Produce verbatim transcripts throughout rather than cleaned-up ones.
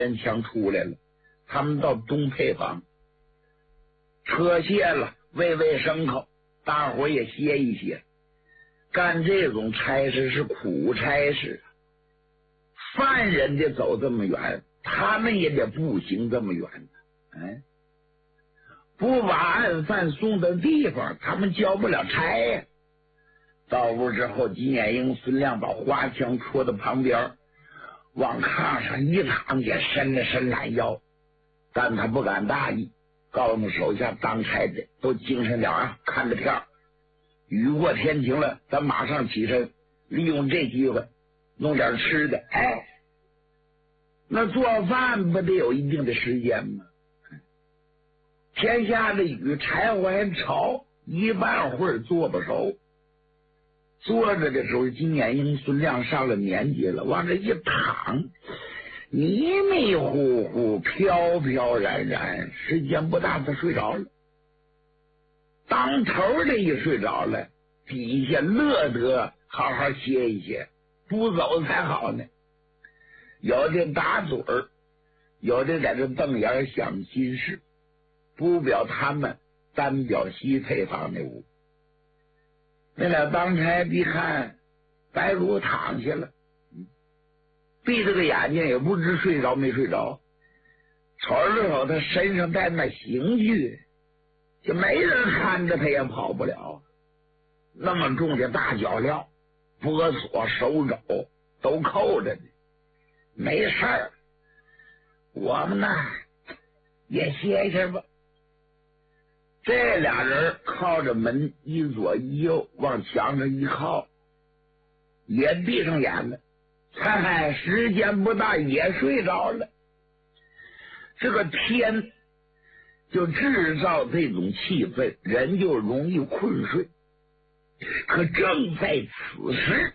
人枪出来了，他们到东配房，车卸了，喂喂牲口，大伙也歇一歇。干这种差事是苦差事，犯人得走这么远，他们也得步行这么远。哎，不把案犯送到地方，他们交不了差呀。到屋之后，金眼英、孙亮把花枪戳到旁边，往炕上一躺下，伸了伸懒腰，但他不敢大意，告诉手下当差的都精神点啊，看着片儿。雨过天晴了，咱马上起身，利用这机会弄点吃的。哎，那做饭不得有一定的时间吗？天下的雨，柴火还吵，一半会儿做不熟。坐着的时候，金眼英、孙亮上了年纪了，往这一躺，迷迷糊糊，飘飘然然，时间不大，他睡着了。当头的一睡着了，底下乐得好好歇一歇，不走才好呢。有的打嘴儿，有的在这瞪眼想心事，不表他们，单表西配房那屋。那俩当差一看白如躺下了，闭着个眼睛也不知睡着没睡着，瞅着瞅他身上带那刑具，就没人看着他也跑不了。那么重的大脚镣，脖锁手肘都扣着呢，没事儿，我们呢也歇歇吧。这俩人靠着门，一左一右往墙上一靠，也闭上眼了，嗨，时间不大也睡着了。这个天就制造这种气氛，人就容易困睡。可正在此时，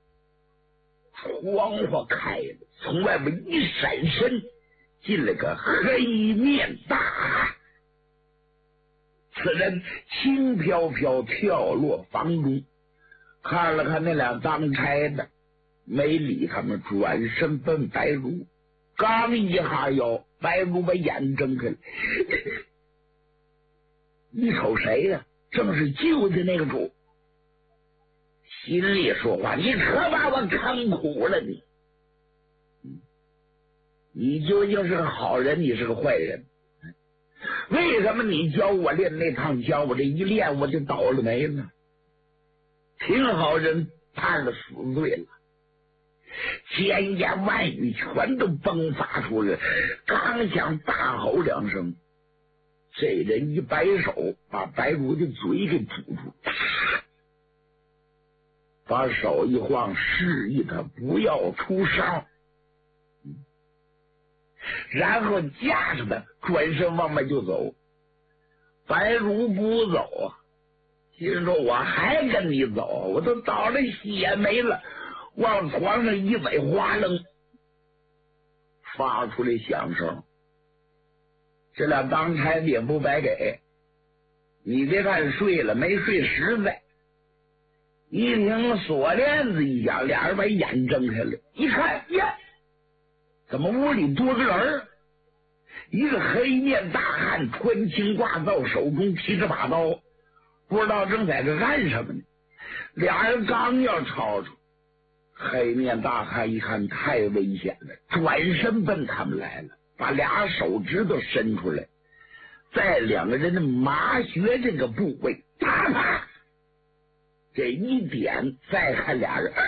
窗户开了，从外边一闪身进了个黑面大汉。此人轻飘飘跳落房中，看了看那俩当差的，没理他们，转身奔白如。刚一哈腰，白如把眼睁开了，你瞅谁呀、啊？正是救的那个主。心里说话，你可把我坑苦了你！你究竟是个好人，你是个坏人？为什么你教我练那趟枪，我这一练我就倒了霉了？挺好人判了死罪了，千言万语全都迸发出来，刚想大吼两声，这人一摆手把白如的嘴给堵住，把手一晃，示意他不要出声，然后架着他转身往外就走。白如不走啊，心说我还跟你走，我都倒了血没了，往床上一尾哗楞发出来响声。这俩当差的也不白给，你别看睡了，没睡实在。一听锁链子一响，俩人把眼睁开了，一看呀，怎么屋里多个人？一个黑面大汉，穿青挂皂，手中提着把刀，不知道正在这干什么呢。俩人刚要抄出，黑面大汉一看太危险了，转身奔他们来了，把俩手指头伸出来，在两个人的麻穴这个部位啪啪这一点，再看俩人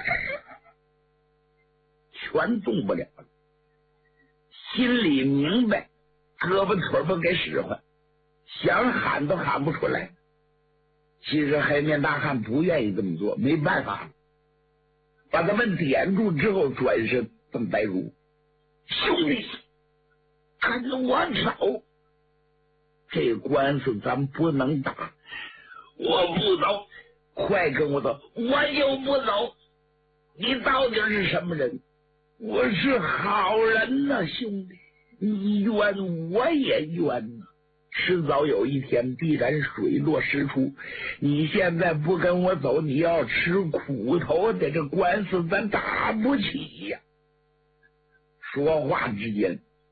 全动不了了。心里明白胳膊腿不给使唤，想喊都喊不出来。其实黑面大汉不愿意这么做，没办法，把他们点住之后转身奔白如，兄弟跟着我走，这官司咱不能打。我不走。快跟我走。我就不走。你到底是什么人？我是好人呐、啊、兄弟，你冤我也冤呐、啊、迟早有一天必然水落石出，你现在不跟我走，你要吃苦头的，这官司咱打不起呀。说话之间，